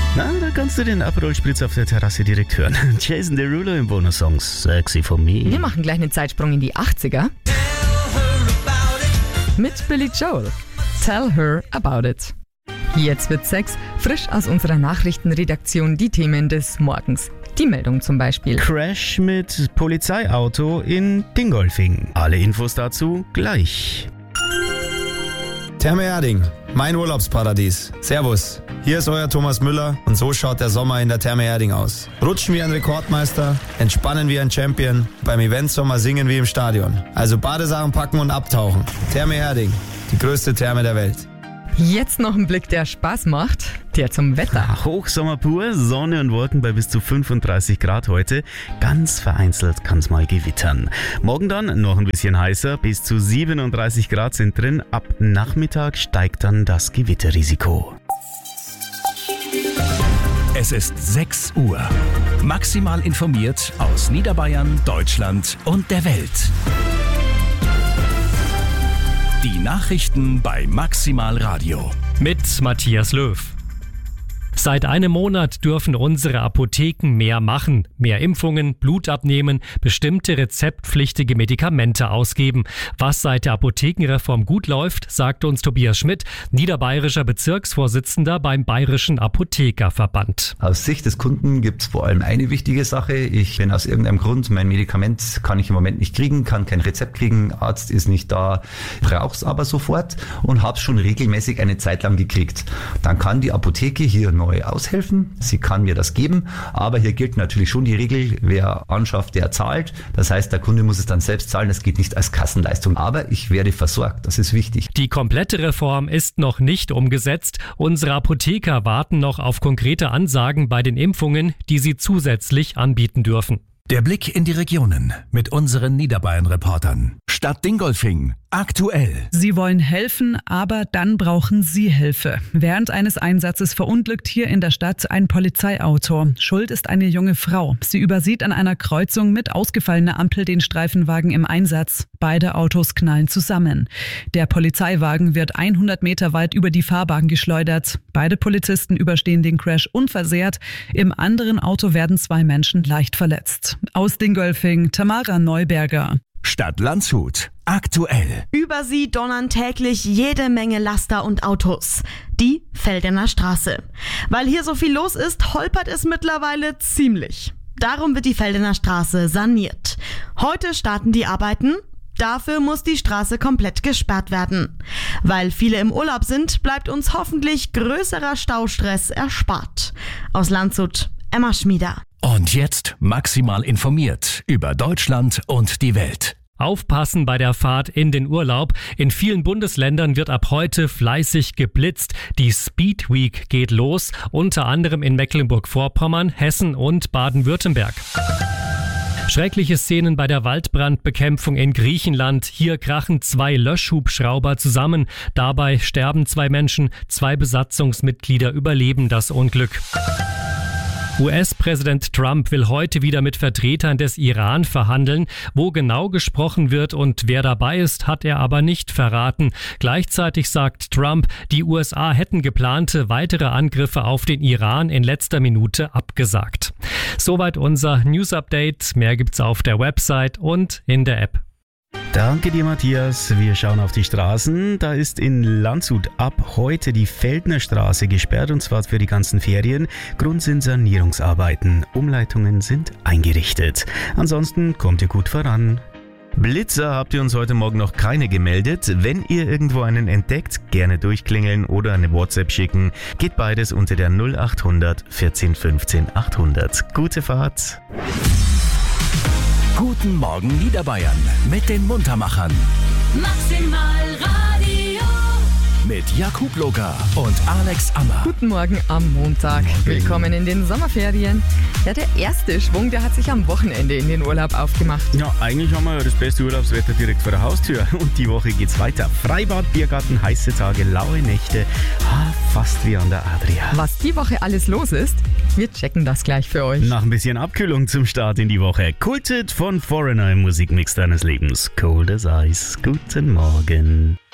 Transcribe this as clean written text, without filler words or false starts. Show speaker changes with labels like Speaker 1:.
Speaker 1: Na, da kannst du den Aperol Spritz auf der Terrasse direkt hören. Jason Derulo im Bonus-Song Sexy for Me.
Speaker 2: Wir machen gleich einen Zeitsprung in die 80er. Mit Billy Joel. Tell her about it. Jetzt wird Sex, frisch aus unserer Nachrichtenredaktion, die Themen des Morgens. Die Meldung zum Beispiel.
Speaker 1: Crash mit Polizeiauto in Dingolfing. Alle Infos dazu gleich.
Speaker 3: Therme Erding, mein Urlaubsparadies. Servus, hier ist euer Thomas Müller und so schaut der Sommer in der Therme Erding aus. Rutschen wie ein Rekordmeister, entspannen wie ein Champion, beim Eventsommer singen wie im Stadion. Also Badesachen packen und abtauchen. Therme Erding, die größte Therme der Welt.
Speaker 2: Jetzt noch ein Blick, der Spaß macht, der zum Wetter.
Speaker 1: Hochsommer pur, Sonne und Wolken bei bis zu 35 Grad heute. Ganz vereinzelt kann es mal gewittern. Morgen dann noch ein bisschen heißer, bis zu 37 Grad sind drin. Ab Nachmittag steigt dann das Gewitterrisiko.
Speaker 4: Es ist 6 Uhr. Maximal informiert aus Niederbayern, Deutschland und der Welt. Die Nachrichten bei Maximal Radio.
Speaker 5: Mit Matthias Löw. Seit einem Monat dürfen unsere Apotheken mehr machen. Mehr Impfungen, Blut abnehmen, bestimmte rezeptpflichtige Medikamente ausgeben. Was seit der Apothekenreform gut läuft, sagt uns Tobias Schmidt, niederbayerischer Bezirksvorsitzender beim Bayerischen Apothekerverband.
Speaker 6: Aus Sicht des Kunden gibt es vor allem eine wichtige Sache. Wenn aus irgendeinem Grund mein Medikament kann ich im Moment nicht kriegen, kann kein Rezept kriegen, Arzt ist nicht da, brauch's aber sofort und hab's schon regelmäßig eine Zeit lang gekriegt. Dann kann die Apotheke hier neu aushelfen. Sie kann mir das geben, aber hier gilt natürlich schon die Regel, wer anschafft, der zahlt. Das heißt, der Kunde muss es dann selbst zahlen, das geht nicht als Kassenleistung. Aber ich werde versorgt, das ist wichtig.
Speaker 5: Die komplette Reform ist noch nicht umgesetzt. Unsere Apotheker warten noch auf konkrete Ansagen bei den Impfungen, die sie zusätzlich anbieten dürfen.
Speaker 4: Der Blick in die Regionen mit unseren Niederbayern-Reportern. Stadt Dingolfing. Aktuell.
Speaker 7: Sie wollen helfen, aber dann brauchen Sie Hilfe. Während eines Einsatzes verunglückt hier in der Stadt ein Polizeiauto. Schuld ist eine junge Frau. Sie übersieht an einer Kreuzung mit ausgefallener Ampel den Streifenwagen im Einsatz. Beide Autos knallen zusammen. Der Polizeiwagen wird 100 Meter weit über die Fahrbahn geschleudert. Beide Polizisten überstehen den Crash unversehrt. Im anderen Auto werden 2 Menschen leicht verletzt. Aus Dingolfing, Tamara Neuberger.
Speaker 4: Stadt Landshut. Aktuell.
Speaker 8: Über sie donnern täglich jede Menge Laster und Autos. Die Feldener Straße. Weil hier so viel los ist, holpert es mittlerweile ziemlich. Darum wird die Feldener Straße saniert. Heute starten die Arbeiten. Dafür muss die Straße komplett gesperrt werden. Weil viele im Urlaub sind, bleibt uns hoffentlich größerer Staustress erspart. Aus Landshut, Emma Schmieder.
Speaker 4: Und jetzt maximal informiert über Deutschland und die Welt.
Speaker 5: Aufpassen bei der Fahrt in den Urlaub. In vielen Bundesländern wird ab heute fleißig geblitzt. Die Speed Week geht los, unter anderem in Mecklenburg-Vorpommern, Hessen und Baden-Württemberg. Schreckliche Szenen bei der Waldbrandbekämpfung in Griechenland. Hier krachen 2 Löschhubschrauber zusammen. Dabei sterben 2 Menschen, 2 Besatzungsmitglieder überleben das Unglück. US-Präsident Trump will heute wieder mit Vertretern des Iran verhandeln. Wo genau gesprochen wird und wer dabei ist, hat er aber nicht verraten. Gleichzeitig sagt Trump, die USA hätten geplante weitere Angriffe auf den Iran in letzter Minute abgesagt. Soweit unser News-Update. Mehr gibt's auf der Website und in der App.
Speaker 1: Danke dir, Matthias. Wir schauen auf die Straßen. Da ist in Landshut ab heute die Feldner Straße gesperrt, und zwar für die ganzen Ferien. Grund sind Sanierungsarbeiten. Umleitungen sind eingerichtet. Ansonsten kommt ihr gut voran. Blitzer habt ihr uns heute Morgen noch keine gemeldet. Wenn ihr irgendwo einen entdeckt, gerne durchklingeln oder eine WhatsApp schicken. Geht beides unter der 0800 14 15 800. Gute Fahrt.
Speaker 4: Guten Morgen Niederbayern mit den Muntermachern.
Speaker 9: Maximal Radio.
Speaker 4: Mit Jakub Loga und Alex Ammer.
Speaker 2: Guten Morgen am Montag. Willkommen in den Sommerferien. Ja, der erste Schwung, der hat sich am Wochenende in den Urlaub aufgemacht.
Speaker 1: Ja, eigentlich haben wir ja das beste Urlaubswetter direkt vor der Haustür. Und die Woche geht's weiter. Freibad, Biergarten, heiße Tage, laue Nächte. Fast wie an der Adria.
Speaker 2: Was die Woche alles los ist, wir checken das gleich für euch.
Speaker 1: Nach ein bisschen Abkühlung zum Start in die Woche. Kultet von Foreigner im Musikmix deines Lebens. Cold as Ice. Guten Morgen.